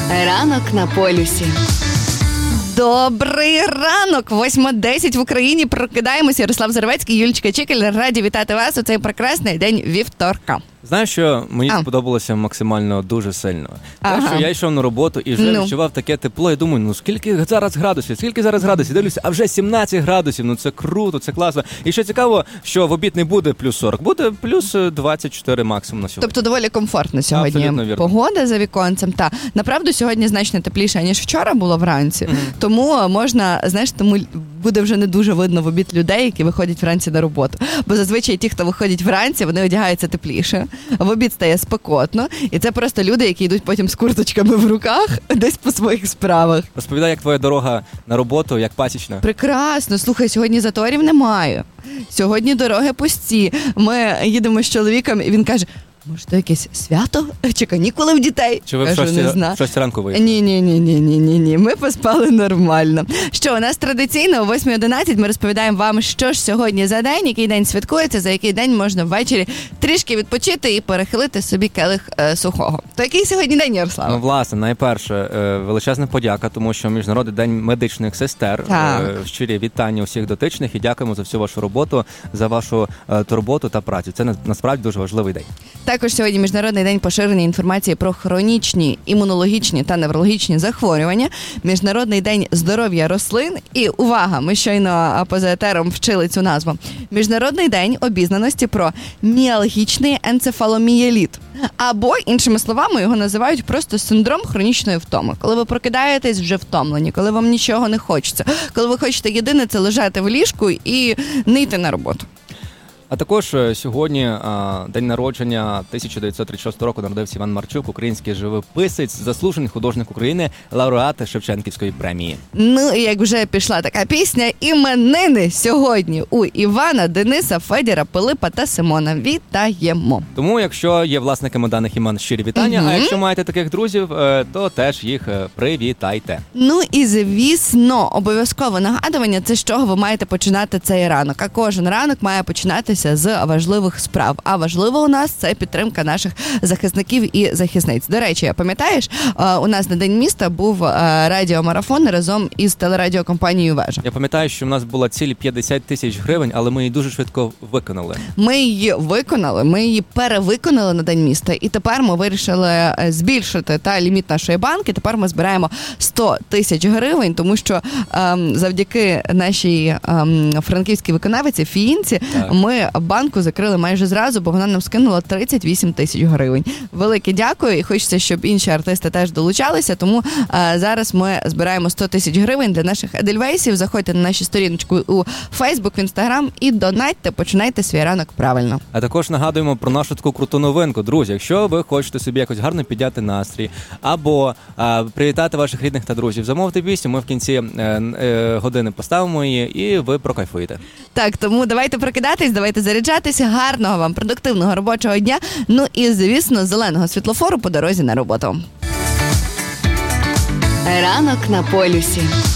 Ранок на полюсі. Добрий ранок! 8:10 в Україні. Прокидаємося. Ярослав Зарвецький, Юлічка Чикель. Раді вітати вас у цей прекрасний день вівторка. Знаєш, що мені сподобалося максимально дуже сильно? Те, що я йшов на роботу і вже відчував таке тепло. Я думаю, скільки зараз градусів? Дивлюся, а вже 17 градусів. Це круто, це класно. І що цікаво, що в обід не буде плюс 40, буде плюс 24 максимум на сьогодні. Тобто доволі комфортно сьогодні погода за віконцем. Та, направду, сьогодні значно тепліше, ніж вчора було вранці. Тому можна, тому буде вже не дуже видно в обід людей, які виходять вранці на роботу. Бо зазвичай ті, хто виходять вранці, вони одягаються тепліше. В обід стає спекотно, і це просто люди, які йдуть потім з курточками в руках десь по своїх справах. Розповідай, як твоя дорога на роботу, як пасічна. Прекрасно. Слухай, сьогодні заторів немає. Сьогодні дороги пусті. Ми їдемо з чоловіком, і він каже: може, то якесь свято? Чи канікули в дітей? Чи ви в 6 ранку виїхали? Ні. Ми поспали нормально. Що, у нас традиційно о 8:11 ми розповідаємо вам, що ж сьогодні за день, який день святкується, за який день можна ввечері трішки відпочити і перехилити собі келих сухого. То який сьогодні день, Ярослав? Власне, найперше, величезна подяка, тому що Міжнародний день медичних сестер. Щирі вітання усіх дотичних і дякуємо за всю вашу роботу, за вашу турботу та працю. Це насправді дуже важливий день. Також сьогодні Міжнародний день поширення інформації про хронічні, імунологічні та неврологічні захворювання, Міжнародний день здоров'я рослин і, увага, ми щойно поза етером вчили цю назву, Міжнародний день обізнаності про міалгічний енцефаломієліт. Або, іншими словами, його називають просто синдром хронічної втоми. Коли ви прокидаєтесь вже втомлені, коли вам нічого не хочеться, коли ви хочете єдине це лежати в ліжку і не йти на роботу. А також сьогодні день народження 1936 року народився Іван Марчук, український живописець, заслужений художник України, лауреат Шевченківської премії. Ну, і як вже пішла така пісня, іменини сьогодні у Івана, Дениса, Федіра, Пилипа та Симона. Вітаємо! Тому, якщо є власниками даних імен, щирі вітання, а якщо маєте таких друзів, то теж їх привітайте. Ну і, звісно, обов'язково нагадування, це з чого ви маєте починати цей ранок. А кожен ранок має починатися з важливих справ. А важливо у нас це підтримка наших захисників і захисниць. До речі, пам'ятаєш, у нас на День міста був радіомарафон разом із телерадіокомпанією «Вежа». Я пам'ятаю, що в нас була ціль 50 тисяч гривень, але ми її дуже швидко виконали. Ми її виконали, ми її перевиконали на День міста, і тепер ми вирішили збільшити ліміт нашої банки. Тепер ми збираємо 100 тисяч гривень, тому що завдяки нашій франківській виконавиці Фіїнці ми банку закрили майже зразу, бо вона нам скинула 38 тисяч гривень. Велике дякую, і хочеться, щоб інші артисти теж долучалися, тому зараз ми збираємо 100 тисяч гривень для наших едельвейсів. Заходьте на наші сторіночку у Facebook, в Instagram і донатьте, починайте свій ранок правильно. А також нагадуємо про нашу таку круту новинку. Друзі, якщо ви хочете собі якось гарно підняти настрій, або привітати ваших рідних та друзів, замовте пісню, ми в кінці години поставимо її, і ви прокайфуєте. Так, тому давайте прокидатись, давайте заряджатися. Гарного вам продуктивного робочого дня. Ну і, звісно, зеленого світлофору по дорозі на роботу. Ранок на полюсі.